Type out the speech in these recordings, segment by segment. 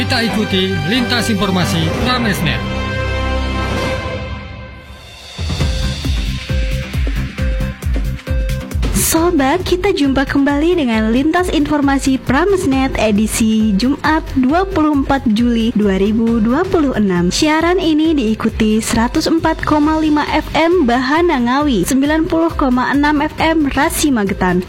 Kita ikuti lintas informasi Pramesnet. Sobat, kita jumpa kembali dengan Lintas Informasi Pramesnet edisi Jumat 24 Juli 2026. Siaran ini diikuti 104,5 FM Bahana Ngawi, 90,6 FM Rasi Magetan,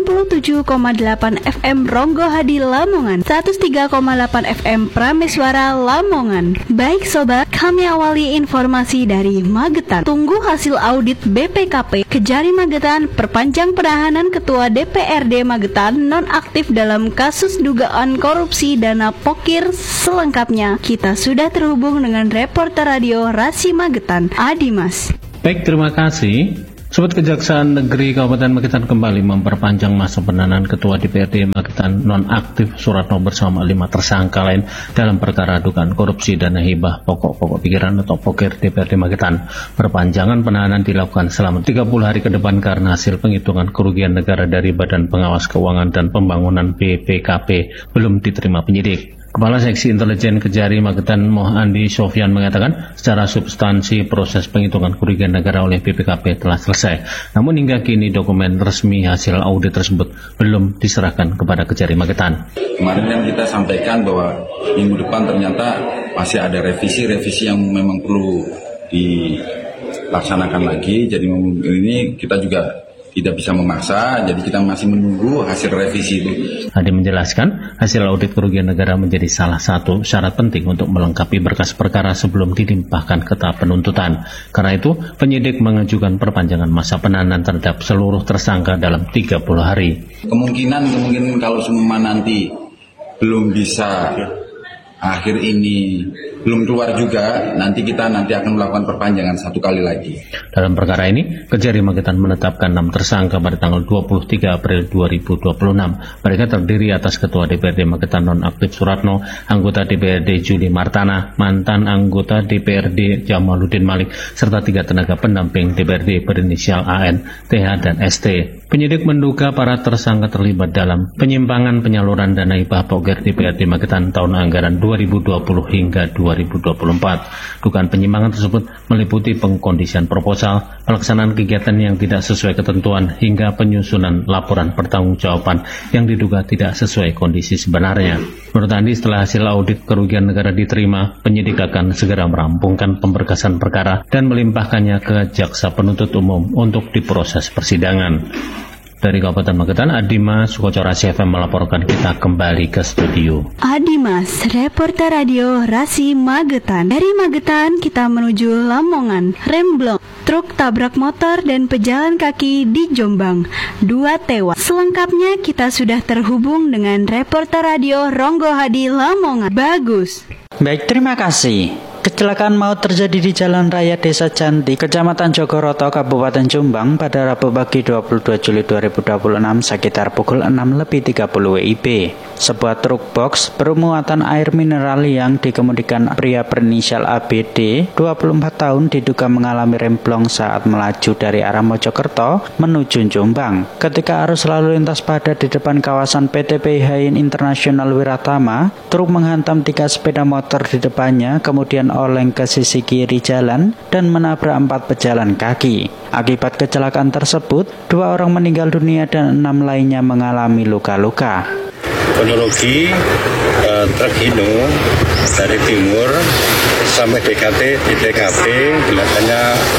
97,8 FM Ronggo Hadi Lamongan, 103,8 FM Prameswara Lamongan. Baik sobat, kami awali informasi dari Magetan. Tunggu hasil audit BPKP Kejari Magetan perpanjang penahanan Ketua DPRD Magetan nonaktif dalam kasus dugaan korupsi dana pokir. Selengkapnya kita sudah terhubung dengan reporter radio Rasi Magetan, Adimas. Baik, terima kasih. Sobat, Kejaksaan Negeri Kabupaten Magetan kembali memperpanjang masa penahanan Ketua DPRD Magetan nonaktif Suratno bersama 5 tersangka lain dalam perkara dugaan korupsi dana hibah pokok pikiran atau pokir DPRD Magetan. Perpanjangan penahanan dilakukan selama 30 hari ke depan karena hasil penghitungan kerugian negara dari Badan Pengawas Keuangan dan Pembangunan BPKP belum diterima penyidik. Kepala Seksi Intelijen Kejari Magetan Mohandi Sofyan mengatakan secara substansi proses penghitungan kerugian negara oleh BPKP telah selesai. Namun hingga kini dokumen resmi hasil audit tersebut belum diserahkan kepada Kejari Magetan. Kemarin kan kita sampaikan bahwa minggu depan ternyata masih ada revisi yang memang perlu dilaksanakan lagi. Jadi ini kita juga tidak bisa memaksa, jadi kita masih menunggu hasil revisi itu. Hadi menjelaskan, hasil audit kerugian negara menjadi salah satu syarat penting untuk melengkapi berkas perkara sebelum dilimpahkan ke tahap penuntutan. Karena itu, penyidik mengajukan perpanjangan masa penahanan terhadap seluruh tersangka dalam 30 hari. Kemungkinan kalau semua nanti belum bisa, akhir ini belum keluar juga, nanti akan melakukan perpanjangan satu kali lagi. Dalam perkara ini, Kejari Magetan menetapkan 6 tersangka pada tanggal 23 April 2026. Mereka terdiri atas Ketua DPRD Magetan nonaktif Suratno, anggota DPRD Juli Martana, mantan anggota DPRD Jamaluddin Malik, serta 3 tenaga pendamping DPRD berinisial AN, TH, dan ST. Penyidik menduga para tersangka terlibat dalam penyimpangan penyaluran dana hibah pokir DPRD Magetan tahun anggaran 2020 hingga 2024. Dugaan penyimpangan tersebut meliputi pengkondisian proposal, pelaksanaan kegiatan yang tidak sesuai ketentuan, hingga penyusunan laporan pertanggungjawaban yang diduga tidak sesuai kondisi sebenarnya. Menurut Andi, setelah hasil audit kerugian negara diterima, penyidik akan segera merampungkan pemberkasan perkara dan melimpahkannya ke Jaksa Penuntut Umum untuk diproses persidangan. Dari Kabupaten Magetan, Adimas Sukocorasi FM melaporkan. Kita kembali ke studio. Adimas, reporter radio Rasi Magetan. Dari Magetan kita menuju Lamongan. Remblong, truk tabrak motor dan pejalan kaki di Jombang. 2 tewas. Selengkapnya kita sudah terhubung dengan reporter radio Ronggo Hadi Lamongan. Bagus. Baik, terima kasih. Kecelakaan maut terjadi di Jalan Raya Desa Cantik, Kecamatan Jogoroto, Kabupaten Jombang pada Rabu pagi 22 Juli 2026 sekitar pukul 6.30 WIB. Sebuah truk box bermuatan air mineral yang dikemudikan pria berinisial ABD, 24 tahun, diduga mengalami remblong saat melaju dari arah Mojokerto menuju Jombang. Ketika arus lalu lintas padat di depan kawasan PT PIHIN Internasional Wiratama, truk menghantam 3 sepeda motor di depannya, kemudian oleng ke sisi kiri jalan dan menabrak 4 pejalan kaki. Akibat kecelakaan tersebut, 2 orang meninggal dunia dan 6 lainnya mengalami luka-luka. Kronologi truk Hino dari timur sampai di TKP kelihatannya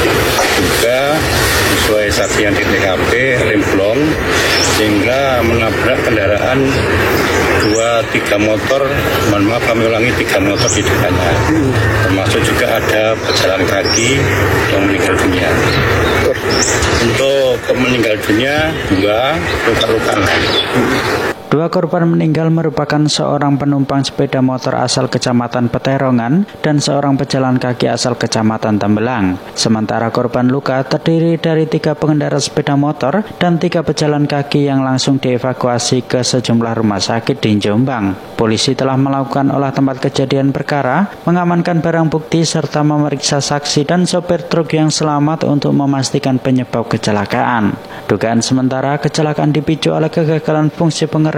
juga sesuai saksian di TKP remblong sehingga menabrak kendaraan 2-3 motor, kami ulangi 3 motor di depannya, termasuk juga ada pejalan kaki yang meninggal dunia. Untuk meninggal dunia 2 luka-luka. 2 korban meninggal merupakan seorang penumpang sepeda motor asal Kecamatan Peterongan dan seorang pejalan kaki asal Kecamatan Tembelang. Sementara korban luka terdiri dari 3 pengendara sepeda motor dan 3 pejalan kaki yang langsung dievakuasi ke sejumlah rumah sakit di Jombang. Polisi telah melakukan olah tempat kejadian perkara, mengamankan barang bukti serta memeriksa saksi dan sopir truk yang selamat untuk memastikan penyebab kecelakaan. Dugaan sementara kecelakaan dipicu oleh kegagalan fungsi pengerem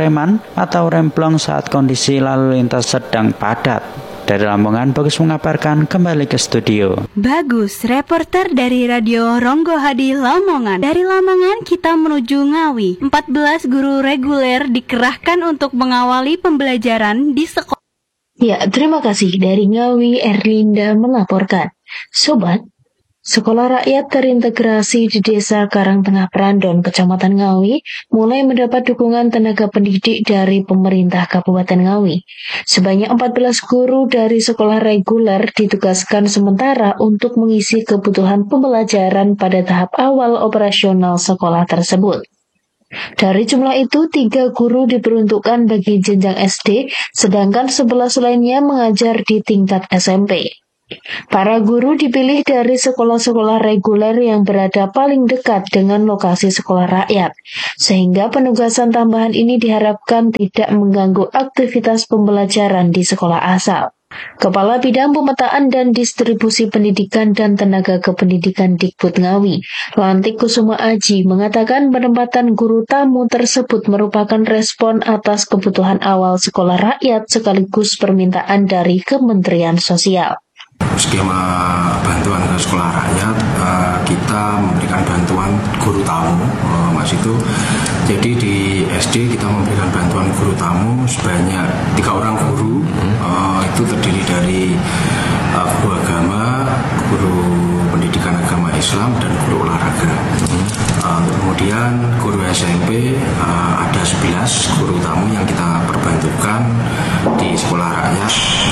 preman atau remblong saat kondisi lalu lintas sedang padat. Dari Lamongan, Bagus mengabarkan, kembali ke studio. Bagus, reporter dari Radio Ronggo Hadi Lamongan. Dari Lamongan kita menuju Ngawi. 14 guru reguler dikerahkan untuk mengawali pembelajaran di sekolah. Ya, terima kasih. Dari Ngawi, Erlinda melaporkan. Sobat, Sekolah Rakyat terintegrasi di Desa Karangtengah Prandon, Kecamatan Ngawi, mulai mendapat dukungan tenaga pendidik dari pemerintah Kabupaten Ngawi. Sebanyak 14 guru dari sekolah reguler ditugaskan sementara untuk mengisi kebutuhan pembelajaran pada tahap awal operasional sekolah tersebut. Dari jumlah itu, 3 guru diperuntukkan bagi jenjang SD, sedangkan 11 lainnya mengajar di tingkat SMP. Para guru dipilih dari sekolah-sekolah reguler yang berada paling dekat dengan lokasi sekolah rakyat, sehingga penugasan tambahan ini diharapkan tidak mengganggu aktivitas pembelajaran di sekolah asal. Kepala Bidang Pemetaan dan Distribusi Pendidikan dan Tenaga Kependidikan Dikbud Ngawi, Lantik Kusuma Aji, mengatakan penempatan guru tamu tersebut merupakan respon atas kebutuhan awal sekolah rakyat sekaligus permintaan dari Kementerian Sosial. Skema bantuan ke sekolah rakyat, kita memberikan bantuan guru tamu, Mas itu. Jadi di SD kita memberikan bantuan guru tamu sebanyak 3 orang guru. Itu terdiri dari guru agama, guru pendidikan agama Islam, dan guru olahraga. Kemudian guru SMP ada 11 guru tamu yang kita perbantukan di sekolah rakyat.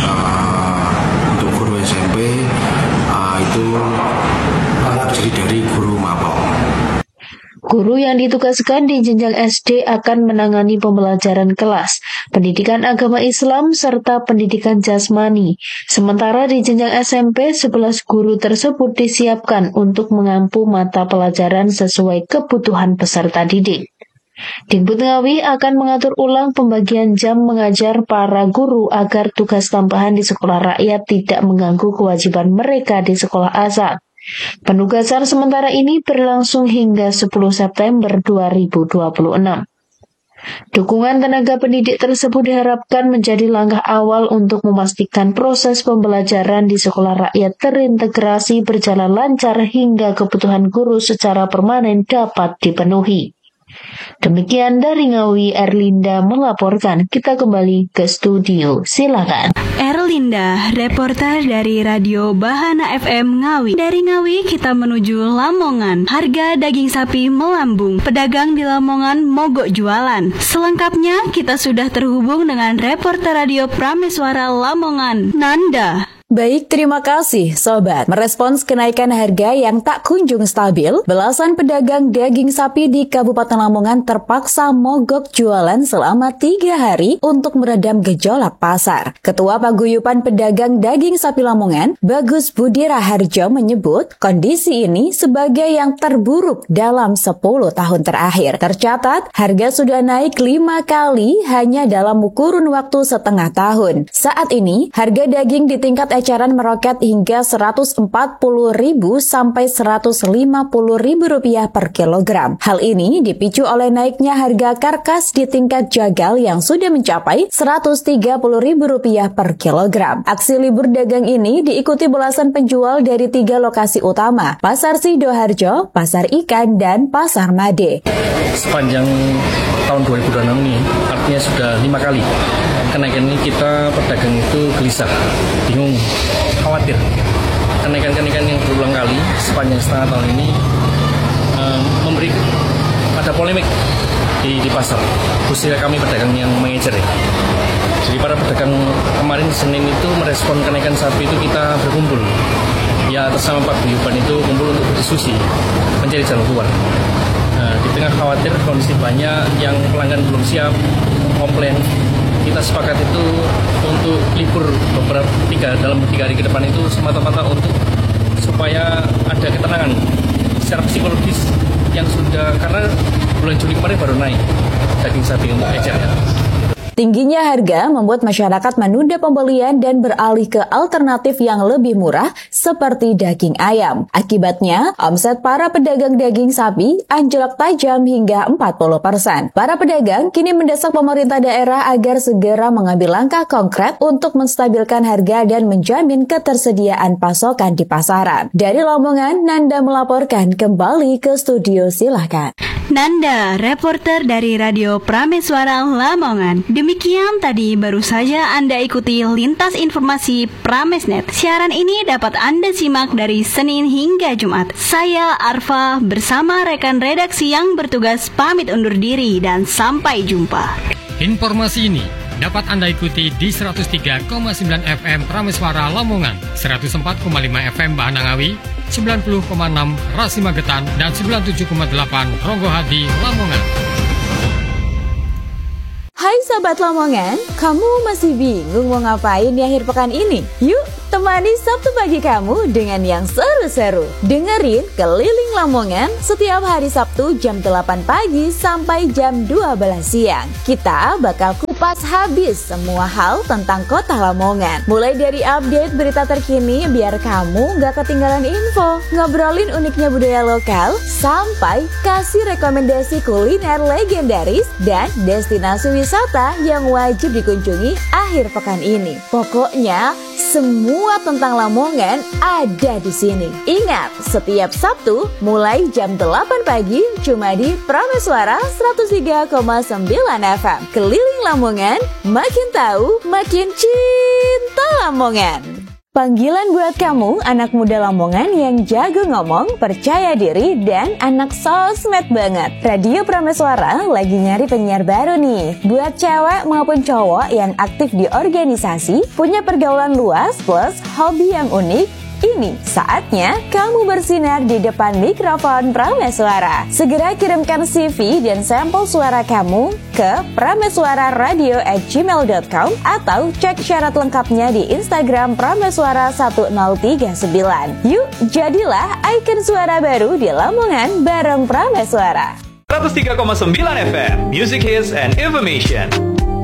Untuk guru SMP itu terdiri dari guru mapau. Guru yang ditugaskan di jenjang SD akan menangani pembelajaran kelas, pendidikan agama Islam, serta pendidikan jasmani. Sementara di jenjang SMP, 11 guru tersebut disiapkan untuk mengampu mata pelajaran sesuai kebutuhan peserta didik. Dikbud Ngawi akan mengatur ulang pembagian jam mengajar para guru agar tugas tambahan di sekolah rakyat tidak mengganggu kewajiban mereka di sekolah asal. Penugasan sementara ini berlangsung hingga 10 September 2026. Dukungan tenaga pendidik tersebut diharapkan menjadi langkah awal untuk memastikan proses pembelajaran di sekolah rakyat terintegrasi berjalan lancar hingga kebutuhan guru secara permanen dapat dipenuhi. Demikian dari Ngawi, Erlinda melaporkan. Kita kembali ke studio, silakan. Erlinda, reporter dari Radio Bahana FM Ngawi. Dari Ngawi kita menuju Lamongan. Harga daging sapi melambung. Pedagang di Lamongan mogok jualan. Selengkapnya kita sudah terhubung dengan reporter Radio Prameswara Lamongan, Nanda. Baik, terima kasih Sobat. Merespons kenaikan harga yang tak kunjung stabil, belasan pedagang daging sapi di Kabupaten Lamongan terpaksa mogok jualan selama 3 hari untuk meredam gejolak pasar. Ketua Paguyuban Pedagang Daging Sapi Lamongan, Bagus Budi Raharjo menyebut kondisi ini sebagai yang terburuk dalam 10 tahun terakhir. Tercatat, harga sudah naik 5 kali hanya dalam kurun waktu setengah tahun. Saat ini, harga daging di tingkat eceran meroket hingga Rp140.000 sampai Rp150.000 per kilogram. Hal ini dipicu oleh naiknya harga karkas di tingkat jagal yang sudah mencapai Rp130.000 per kilogram. Aksi libur dagang ini diikuti belasan penjual dari 3 lokasi utama, Pasar Sidoarjo, Pasar Ikan, dan Pasar Made. Sepanjang tahun 2026 ini, artinya sudah 5 kali. Kenaikan ini kita pedagang itu gelisah, bingung, khawatir. Kenaikan-kenaikan yang berulang kali sepanjang setengah tahun ini memberi ada polemik di pasar, khususnya kami pedagang yang mengecer. Jadi para pedagang kemarin Senin itu merespon kenaikan sapi itu kita berkumpul. Ya, atas nama Pak Guyuban itu kumpul untuk berdiskusi, mencari jalan keluar. Nah, di tengah khawatir kondisi banyak yang pelanggan belum siap, komplain. Kita sepakat itu untuk libur dalam 3 hari ke depan itu semata-mata untuk supaya ada ketenangan secara psikologis yang sudah, karena bulan Juli kemarin baru naik daging sapi untuk ecer. Tingginya harga membuat masyarakat menunda pembelian dan beralih ke alternatif yang lebih murah seperti daging ayam. Akibatnya, omset para pedagang daging sapi anjlok tajam hingga 40%. Para pedagang kini mendesak pemerintah daerah agar segera mengambil langkah konkret untuk menstabilkan harga dan menjamin ketersediaan pasokan di pasaran. Dari Lamongan, Nanda melaporkan. Kembali ke studio, silahkan. Nanda, reporter dari Radio Prameswara Lamongan. Demikian tadi baru saja Anda ikuti Lintas Informasi Pramesnet. Siaran ini dapat Anda simak dari Senin hingga Jumat. Saya Arfa bersama rekan redaksi yang bertugas pamit undur diri dan sampai jumpa. Informasi ini dapat Anda ikuti di 103,9 FM Prameswara Lamongan, 104,5 FM Bahanangawi, 90,6 Rasi Magetan, dan 97,8 Ronggohadi Lamongan. Hai Sobat Lamongan, kamu masih bingung mau ngapain di akhir pekan ini? Yuk, temani Sabtu pagi kamu dengan yang seru-seru. Dengerin Keliling Lamongan setiap hari Sabtu jam 8 pagi sampai jam 12 siang. Kita bakal kupas habis semua hal tentang kota Lamongan. Mulai dari update berita terkini biar kamu gak ketinggalan info, ngobrolin uniknya budaya lokal, sampai kasih rekomendasi kuliner legendaris dan destinasi wisata yang wajib dikunjungi akhir pekan ini. Pokoknya semua tentang Lamongan ada di sini. Ingat, setiap Sabtu mulai jam 8 pagi cuma di Prameswara 103,9 FM. Keliling Lamongan, makin tahu, makin cinta Lamongan. Panggilan buat kamu, anak muda Lamongan yang jago ngomong, percaya diri, dan anak sosmed banget. Radio Prameswara lagi nyari penyiar baru nih. Buat cewek maupun cowok yang aktif di organisasi, punya pergaulan luas plus hobi yang unik, ini saatnya kamu bersinar di depan mikrofon Prameswara. Segera kirimkan CV dan sampel suara kamu ke prameswararadio@gmail.com atau cek syarat lengkapnya di Instagram Prameswara1039. Yuk, jadilah ikon suara baru di Lamongan bareng Prameswara. 103,9 FM, Music Hits and Information.